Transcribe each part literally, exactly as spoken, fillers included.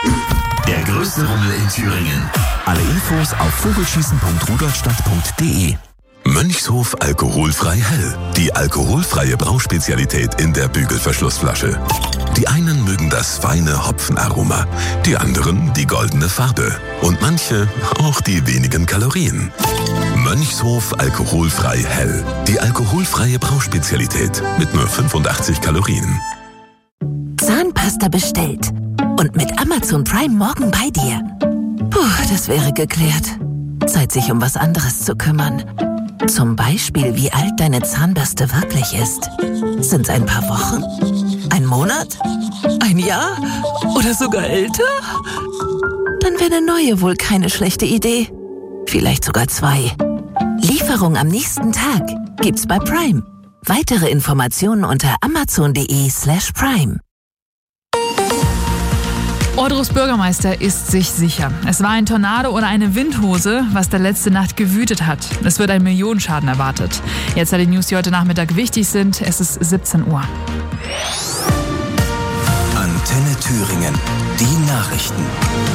Der größte Rummel in Thüringen. Alle Infos auf vogelschießen punkt rudolstadt punkt de. Mönchshof alkoholfrei hell. Die alkoholfreie Brauspezialität in der Bügelverschlussflasche. Die einen mögen das feine Hopfenaroma, die anderen die goldene Farbe und manche auch die wenigen Kalorien. Mönchshof alkoholfrei hell. Die alkoholfreie Brauspezialität mit nur fünfundachtzig Kalorien. Zahnpasta bestellt und mit Amazon Prime morgen bei dir. Puh, das wäre geklärt. Zeit, sich um was anderes zu kümmern. Zum Beispiel, wie alt deine Zahnbürste wirklich ist. Sind es ein paar Wochen? Ein Monat? Ein Jahr? Oder sogar älter? Dann wäre eine neue wohl keine schlechte Idee. Vielleicht sogar zwei. Lieferung am nächsten Tag gibt's bei Prime. Weitere Informationen unter amazon.de slash prime. Ohrdrufs Bürgermeister ist sich sicher. Es war ein Tornado oder eine Windhose, was da letzte Nacht gewütet hat. Es wird ein Millionenschaden erwartet. Jetzt die News, die heute Nachmittag wichtig sind. Es ist siebzehn Uhr. Antenne Thüringen. Die Nachrichten.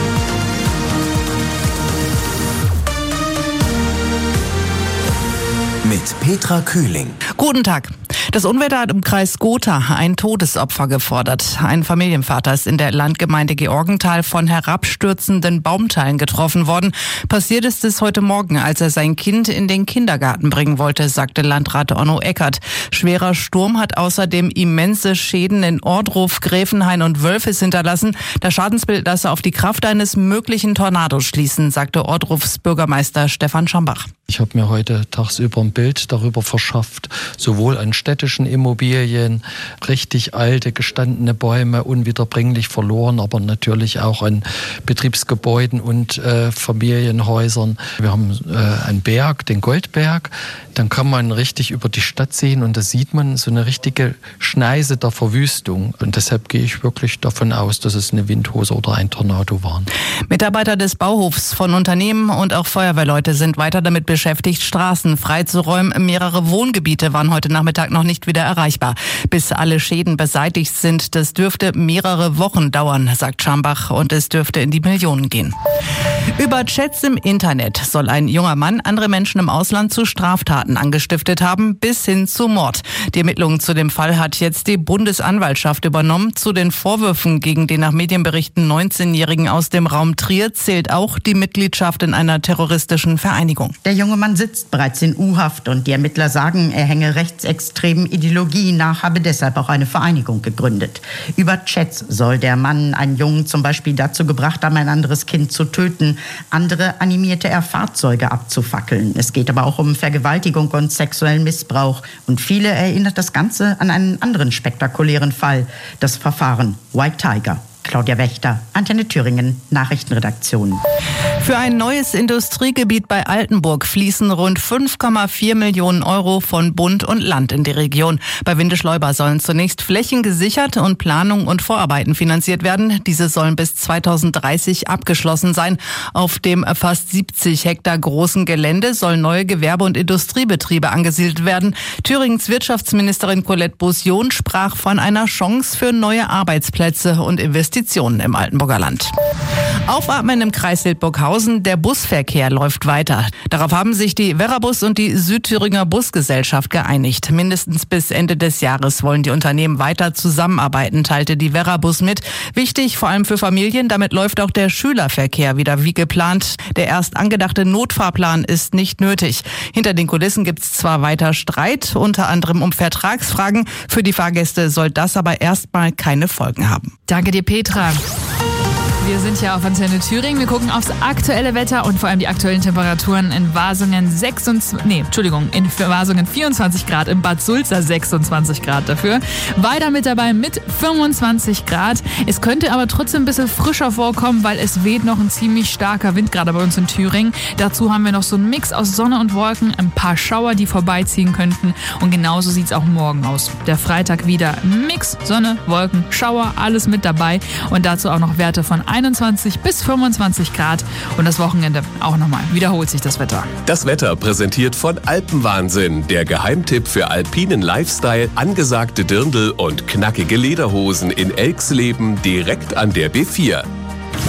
Mit Petra Kühling. Guten Tag. Das Unwetter hat im Kreis Gotha ein Todesopfer gefordert. Ein Familienvater ist in der Landgemeinde Georgenthal von herabstürzenden Baumteilen getroffen worden. Passiert ist es heute Morgen, als er sein Kind in den Kindergarten bringen wollte, sagte Landrat Onno Eckert. Schwerer Sturm hat außerdem immense Schäden in Ohrdruf, Gräfenhain und Wölfis hinterlassen. Das Schadensbild lasse auf die Kraft eines möglichen Tornados schließen, sagte Ohrdrufs Bürgermeister Stefan Schambach. Ich habe mir heute tagsüber ein Bild darüber verschafft, sowohl an städtischen Immobilien, richtig alte, gestandene Bäume, unwiederbringlich verloren, aber natürlich auch an Betriebsgebäuden und äh, Familienhäusern. Wir haben äh, einen Berg, den Goldberg, dann kann man richtig über die Stadt sehen und da sieht man so eine richtige Schneise der Verwüstung. Und deshalb gehe ich wirklich davon aus, dass es eine Windhose oder ein Tornado waren. Mitarbeiter des Bauhofs von Unternehmen und auch Feuerwehrleute sind weiter damit beschäftigt, Straßen freizuräumen. Mehrere Wohngebiete waren heute Nachmittag noch nicht wieder erreichbar. Bis alle Schäden beseitigt sind, das dürfte mehrere Wochen dauern, sagt Schambach, und es dürfte in die Millionen gehen. Über Chats im Internet soll ein junger Mann andere Menschen im Ausland zu Straftaten angestiftet haben, bis hin zu Mord. Die Ermittlungen zu dem Fall hat jetzt die Bundesanwaltschaft übernommen. Zu den Vorwürfen gegen den nach Medienberichten neunzehnjährigen aus dem Raum Trier zählt auch die Mitgliedschaft in einer terroristischen Vereinigung. Der junge Mann sitzt bereits in U-Haft und die Ermittler sagen, er hänge rechtsextremen Ideologien nach, habe deshalb auch eine Vereinigung gegründet. Über Chats soll der Mann einen Jungen zum Beispiel dazu gebracht haben, ein anderes Kind zu töten. Andere animierte er, Fahrzeuge abzufackeln. Es geht aber auch um Vergewaltigung und sexuellen Missbrauch. Und viele erinnert das Ganze an einen anderen spektakulären Fall, das Verfahren White Tiger. Claudia Wächter, Antenne Thüringen, Nachrichtenredaktion. Für ein neues Industriegebiet bei Altenburg fließen rund fünf Komma vier Millionen Euro von Bund und Land in die Region. Bei Windischleuber sollen zunächst Flächen gesichert und Planung und Vorarbeiten finanziert werden. Diese sollen bis zweitausenddreißig abgeschlossen sein. Auf dem fast siebzig Hektar großen Gelände sollen neue Gewerbe- und Industriebetriebe angesiedelt werden. Thüringens Wirtschaftsministerin Colette Beausion sprach von einer Chance für neue Arbeitsplätze und Investitionen im Altenburger Land. Aufatmen im Kreis Hildburghausen, der Busverkehr läuft weiter. Darauf haben sich die Verrabus und die Südthüringer Busgesellschaft geeinigt. Mindestens bis Ende des Jahres wollen die Unternehmen weiter zusammenarbeiten, teilte die Verrabus mit. Wichtig, vor allem für Familien, damit läuft auch der Schülerverkehr wieder wie geplant. Der erst angedachte Notfahrplan ist nicht nötig. Hinter den Kulissen gibt es zwar weiter Streit, unter anderem um Vertragsfragen. Für die Fahrgäste soll das aber erstmal keine Folgen haben. Danke dir, Petra. Wir sind ja auf Antenne Thüringen. Wir gucken aufs aktuelle Wetter und vor allem die aktuellen Temperaturen in Wasungen sechsundzwanzig, nee, Entschuldigung, in Wasungen vierundzwanzig Grad, in Bad Sulza sechsundzwanzig Grad dafür. Weiter mit dabei mit fünfundzwanzig Grad. Es könnte aber trotzdem ein bisschen frischer vorkommen, weil es weht noch ein ziemlich starker Wind gerade bei uns in Thüringen. Dazu haben wir noch so einen Mix aus Sonne und Wolken, ein paar Schauer, die vorbeiziehen könnten. Und genauso sieht es auch morgen aus. Der Freitag wieder Mix, Sonne, Wolken, Schauer, alles mit dabei. Und dazu auch noch Werte von einundzwanzig bis fünfundzwanzig Grad und das Wochenende auch nochmal. Wiederholt sich das Wetter. Das Wetter präsentiert von Alpenwahnsinn, der Geheimtipp für alpinen Lifestyle, angesagte Dirndl und knackige Lederhosen in Elxleben direkt an der B vier.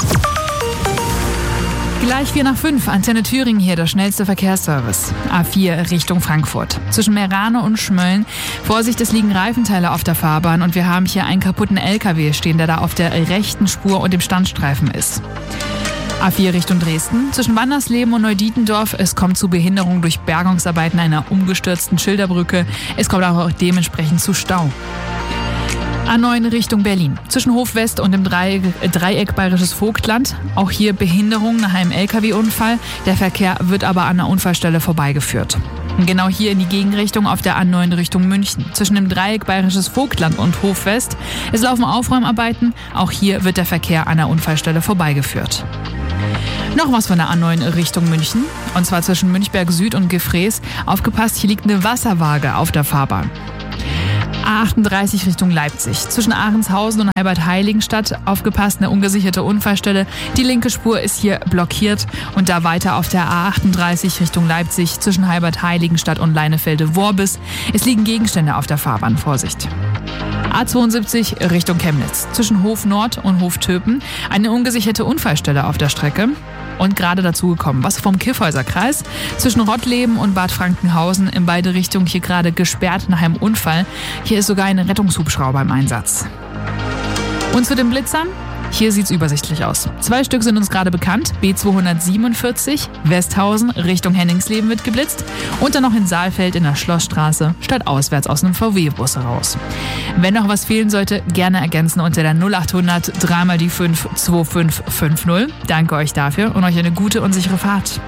Gleich vier nach fünf, Antenne Thüringen hier, der schnellste Verkehrsservice. A vier Richtung Frankfurt. Zwischen Meerane und Schmölln. Vorsicht, es liegen Reifenteile auf der Fahrbahn und wir haben hier einen kaputten L K W stehen, der da auf der rechten Spur und dem Standstreifen ist. A vier Richtung Dresden. Zwischen Wandersleben und Neudietendorf. Es kommt zu Behinderungen durch Bergungsarbeiten einer umgestürzten Schilderbrücke. Es kommt auch dementsprechend zu Stau. A neun Richtung Berlin. Zwischen Hof West und dem Dreieck, Dreieck Bayerisches Vogtland. Auch hier Behinderung nach einem L K W-Unfall. Der Verkehr wird aber an der Unfallstelle vorbeigeführt. Und genau hier in die Gegenrichtung auf der A neun Richtung München. Zwischen dem Dreieck Bayerisches Vogtland und Hof West. Es laufen Aufräumarbeiten. Auch hier wird der Verkehr an der Unfallstelle vorbeigeführt. Noch was von der A neun Richtung München. Und zwar zwischen Münchberg Süd und Gefrees. Aufgepasst, hier liegt eine Wasserwaage auf der Fahrbahn. A achtunddreißig Richtung Leipzig. Zwischen Ahrenshausen und Heibad-Heiligenstadt. Aufgepasst, eine ungesicherte Unfallstelle. Die linke Spur ist hier blockiert. Und da weiter auf der A achtunddreißig Richtung Leipzig. Zwischen Heibad-Heiligenstadt und Leinefelde-Worbis. Es liegen Gegenstände auf der Fahrbahn. Vorsicht. A zweiundsiebzig Richtung Chemnitz. Zwischen Hof Nord und Hof Töpen. Eine ungesicherte Unfallstelle auf der Strecke. Und gerade dazu gekommen, was vom Kyffhäuser Kreis. Zwischen Rottleben und Bad Frankenhausen in beide Richtungen hier gerade gesperrt nach einem Unfall. Hier ist sogar ein Rettungshubschrauber im Einsatz. Und zu den Blitzern? Hier sieht's übersichtlich aus. Zwei Stück sind uns gerade bekannt. B zweihundertsiebenundvierzig, Westhausen, Richtung Henningsleben wird geblitzt. Und dann noch in Saalfeld in der Schlossstraße, statt auswärts aus einem V W-Bus heraus. Wenn noch was fehlen sollte, gerne ergänzen unter der null achthundert drei mal die fünf zwei fünf fünf null. Danke euch dafür und euch eine gute und sichere Fahrt.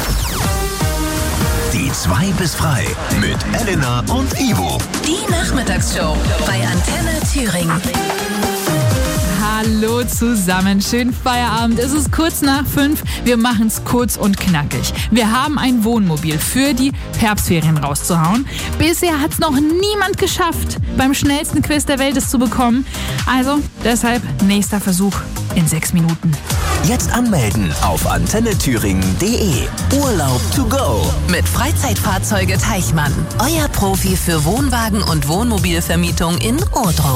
Die zwei bis frei mit Elena und Ivo. Die Nachmittagsshow bei Antenne Thüringen. Hallo zusammen, schönen Feierabend. Es ist kurz nach fünf. Wir machen es kurz und knackig. Wir haben ein Wohnmobil für die Herbstferien rauszuhauen. Bisher hat es noch niemand geschafft, beim schnellsten Quiz der Welt es zu bekommen. Also deshalb nächster Versuch in sechs Minuten. Jetzt anmelden auf antenne thüringen punkt de. Urlaub to go. Mit Freizeitfahrzeuge Teichmann. Euer Profi für Wohnwagen und Wohnmobilvermietung in Ohrdruf.